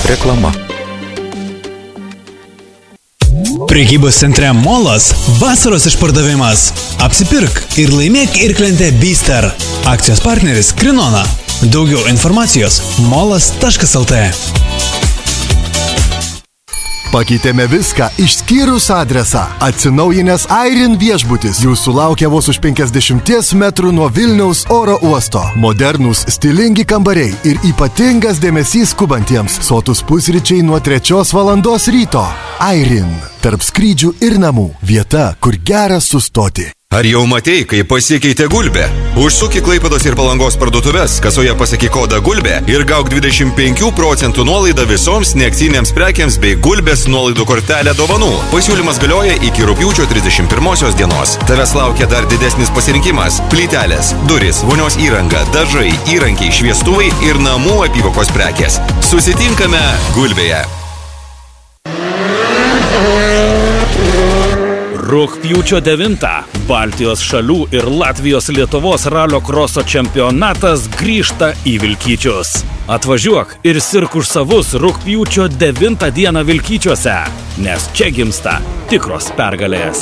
Reklama. Prekybos centre Molas vasaros išpardavimas. Apsipirk ir laimėk irklentę Bister. Akcijos partneris Krinona. Daugiau informacijos molas.lt. Pakeitėme viską išskyrus adresą. Atsinaujinęs Airin viešbutis jūsų laukia vos už 50 metrų nuo Vilniaus oro uosto. Modernūs, stilingi kambariai ir ypatingas dėmesys skubantiems. Sotus pusryčiai nuo 3 valandos ryto. Airin. Tarp skrydžių ir namų. Vieta, kur gera sustoti. Ar jau matei, kaip pasikeitė Gulbė? Užsuk į Klaipėdos ir Palangos parduotuves, kasoje pasakyk kodą Gulbė ir gauk 25% nuolaidą visoms neakcinėms prekiams bei Gulbės nuolaidų kortelę dovanų. Pasiūlymas galioja iki rugpjūčio 31 dienos. Tavęs laukia dar didesnis pasirinkimas. Plytelės, durys, vonios įranga, dažai, įrankiai, šviestuvai ir namų apyvokos prekės. Susitinkame Gulbėje. Rugpjūčio 9 Baltijos šalių ir Latvijos Lietuvos ralio kroso čempionatas grįžta į Vilkyčius. Atvažiuok ir sirk už savus rugpjūčio 9 dieną Vilkyčiuose, nes čia gimsta tikros pergalės.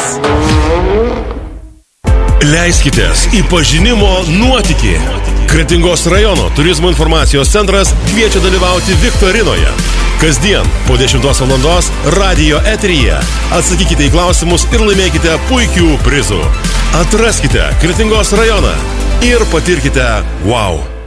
Leiskitės į pažinimo nuotykį. Kretingos rajono turizmo informacijos centras kviečia dalyvauti viktorinoje. Kasdien po 10 valandos radijo eteryje. Atsakykite į klausimus ir laimėkite puikių prizų. Atraskite Kretingos rajoną ir patirkite wow.